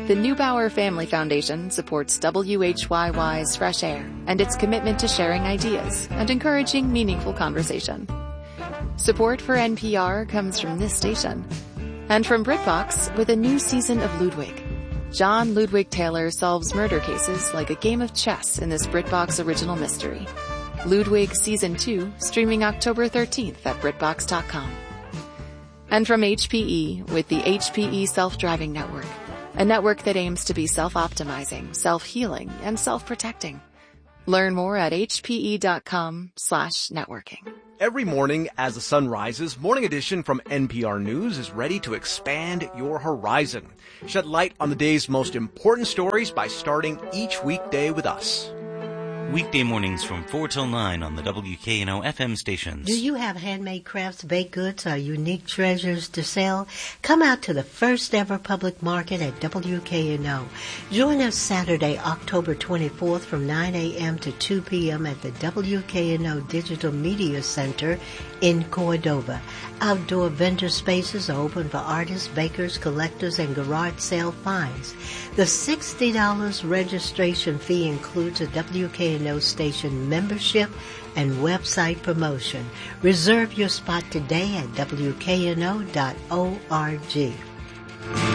The Neubauer Family Foundation supports WHYY's Fresh Air and its commitment to sharing ideas and encouraging meaningful conversation. Support for NPR comes from this station and from BritBox with a new season of Ludwig. John Ludwig Taylor solves murder cases like a game of chess in this BritBox original mystery. Ludwig Season 2, streaming October 13th at BritBox.com. And from HPE with the HPE Self-Driving Network, a network that aims to be self-optimizing, self-healing, and self-protecting. Learn more at hpe.com/networking. Every morning as the sun rises, Morning Edition from NPR News is ready to expand your horizon. Shed light on the day's most important stories by starting each weekday with us. Weekday mornings from 4 till 9 on the WKNO FM stations. Do you have handmade crafts, baked goods, or unique treasures to sell? Come out to the first ever public market at WKNO. Join us Saturday, October 24th from 9 a.m. to 2 p.m. at the WKNO Digital Media Center in Cordova. Outdoor vendor spaces are open for artists, bakers, collectors, and garage sale finds. The $60 registration fee includes a WKNO station membership and website promotion. Reserve your spot today at WKNO.org.